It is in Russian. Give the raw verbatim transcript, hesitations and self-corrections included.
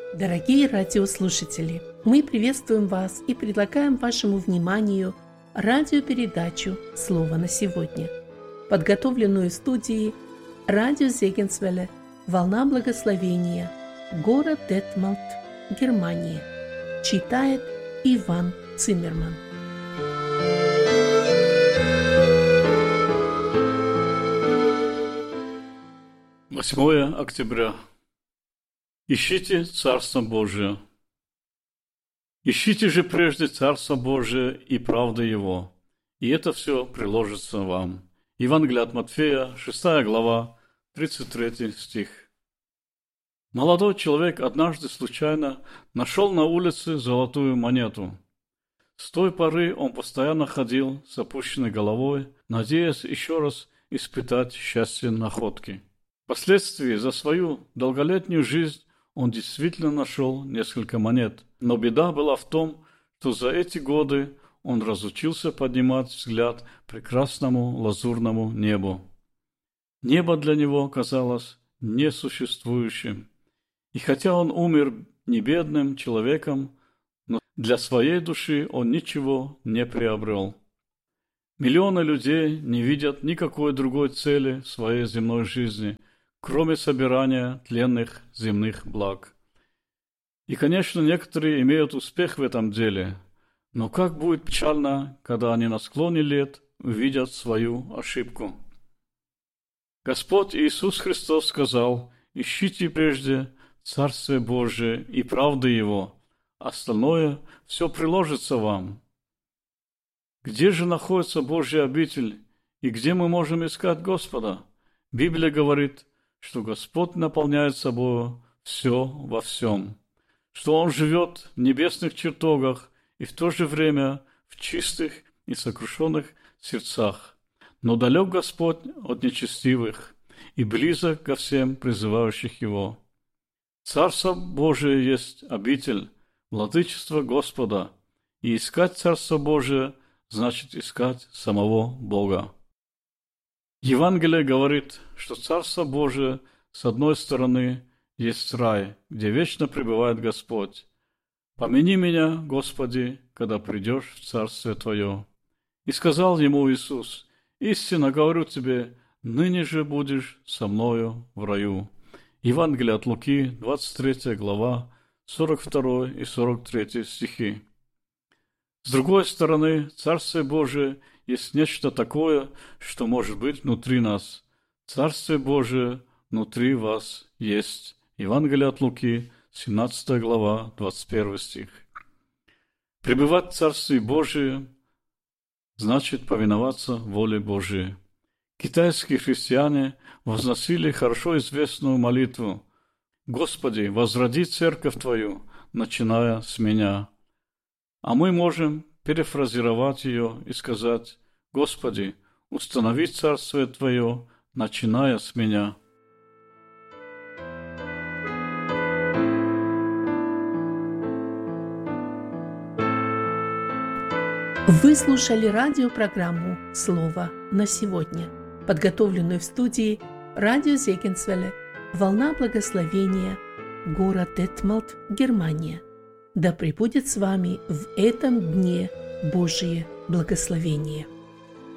Дорогие радиослушатели, мы приветствуем вас и предлагаем вашему вниманию радиопередачу «Слово на сегодня», подготовленную в студии радио Зегенсвелле «Волна благословения», город Детмалт, Германия. Читает Иван Циммерман. восьмое октября. Ищите Царство Божие. Ищите же прежде Царство Божие и правды Его, и это все приложится вам. Евангелие от Матфея, шестая глава, тридцать третий стих. Молодой человек однажды случайно нашел на улице золотую монету. С той поры он постоянно ходил с опущенной головой, надеясь еще раз испытать счастье находки. Впоследствии за свою долголетнюю жизнь он действительно нашел несколько монет, но беда была в том, что за эти годы он разучился поднимать взгляд к прекрасному лазурному небу. Небо для него казалось несуществующим, и хотя он умер не бедным человеком, но для своей души он ничего не приобрел. Миллионы людей не видят никакой другой цели в своей земной жизни, кроме собирания тленных земных благ. И, конечно, некоторые имеют успех в этом деле, но как будет печально, когда они на склоне лет увидят свою ошибку. Господь Иисус Христос сказал: «Ищите прежде Царствие Божие и правды Его, остальное все приложится вам». Где же находится Божья обитель и где мы можем искать Господа? Библия говорит, что Господь наполняет собой все во всем, что Он живет в небесных чертогах и в то же время в чистых и сокрушенных сердцах. Но далек Господь от нечестивых и близок ко всем призывающих Его. Царство Божие есть обитель, владычество Господа, и искать Царство Божие значит искать самого Бога. Евангелие говорит, что Царство Божие с одной стороны есть рай, где вечно пребывает Господь. «Помяни меня, Господи, когда придешь в Царствие Твое». И сказал ему Иисус: «Истинно говорю тебе, ныне же будешь со мною в раю». Евангелие от Луки, двадцать третья глава, сорок второй и сорок третий стихи. С другой стороны, Царствие Божие есть нечто такое, что может быть внутри нас. Царствие Божие внутри вас есть. Евангелие от Луки, семнадцатая глава, двадцать первый стих. Пребывать в Царстве Божие значит повиноваться воле Божией. Китайские христиане возносили хорошо известную молитву: «Господи, возроди церковь Твою, начиная с меня». А мы можем перефразировать ее и сказать: «Господи, установи Царствие Твое, начиная с меня». Вы слушали радиопрограмму «Слово на сегодня», подготовленную в студии радио Зегенсвелле «Волна благословения», город Детмалт, Германия. Да пребудет с вами в этом дне Божие благословение.